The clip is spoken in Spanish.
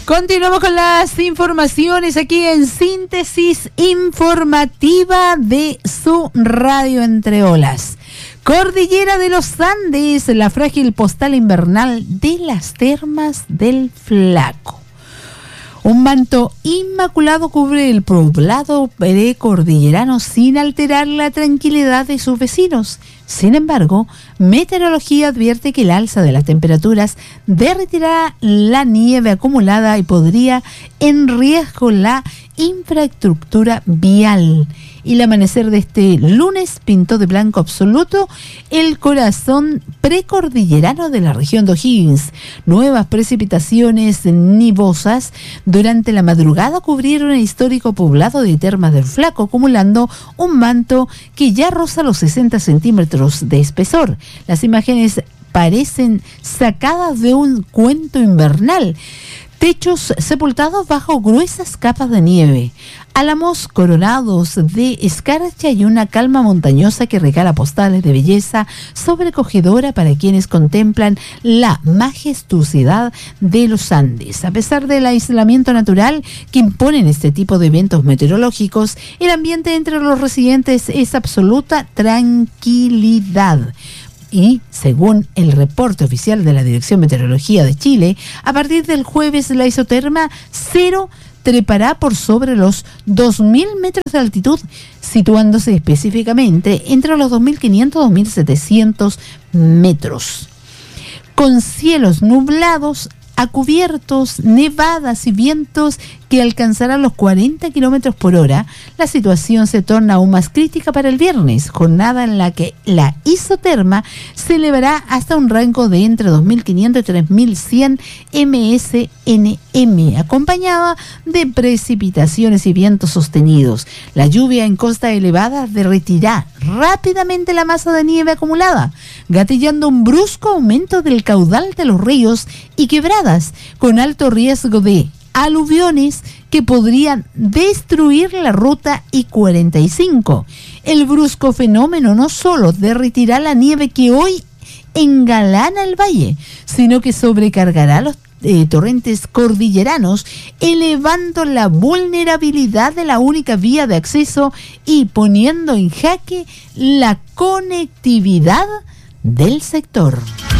Continuamos con las informaciones aquí en Síntesis Informativa de su radio Entre Olas. Cordillera de los Andes, la frágil postal invernal de las termas del Flaco. Un manto inmaculado cubre el poblado precordillerano sin alterar la tranquilidad de sus vecinos. Sin embargo, meteorología advierte que el alza de las temperaturas derretirá la nieve acumulada y podría en riesgo la infraestructura vial. Y el amanecer de este lunes pintó de blanco absoluto el corazón precordillerano de la región de O'Higgins. Nuevas precipitaciones nivosas durante la madrugada cubrieron el histórico poblado de Termas del Flaco, acumulando un manto que ya roza los 60 centímetros de espesor. Las imágenes parecen sacadas de un cuento invernal. Techos sepultados bajo gruesas capas de nieve, álamos coronados de escarcha y una calma montañosa que regala postales de belleza sobrecogedora para quienes contemplan la majestuosidad de los Andes. A pesar del aislamiento natural que imponen este tipo de eventos meteorológicos, el ambiente entre los residentes es absoluta tranquilidad. Y, según el reporte oficial de la Dirección de Meteorología de Chile, a partir del jueves la isoterma cero trepará por sobre los 2.000 metros de altitud, situándose específicamente entre los 2.500 y 2.700 metros. Con cielos nublados, a cubiertos, nevadas y vientos que alcanzarán los 40 kilómetros por hora, la situación se torna aún más crítica para el viernes, jornada en la que la isoterma se elevará hasta un rango de entre 2.500 y 3.100 MSNM, acompañada de precipitaciones y vientos sostenidos. La lluvia en costas elevadas derretirá rápidamente la masa de nieve acumulada, gatillando un brusco aumento del caudal de los ríos y quebradas, con alto riesgo de aluviones que podrían destruir la ruta I-45. El brusco fenómeno no solo derretirá la nieve que hoy engalana el valle, sino que sobrecargará los torrentes cordilleranos, elevando la vulnerabilidad de la única vía de acceso y poniendo en jaque la conectividad del sector.